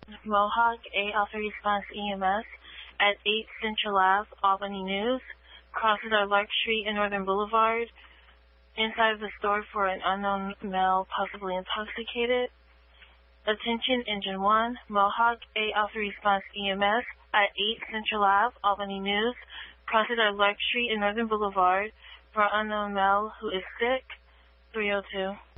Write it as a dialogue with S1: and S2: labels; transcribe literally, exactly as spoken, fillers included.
S1: Mohawk, A Alpha Response E M S at eight Central Ave, Albany News. Crosses our Lark Street and Northern Boulevard. Inside of the store for an unknown male, possibly intoxicated. Attention, Engine one, Mohawk, A Alpha Response E M S at eight Central Ave, Albany News. Crosses our Lark Street and Northern Boulevard for an unknown male who is sick. three oh two.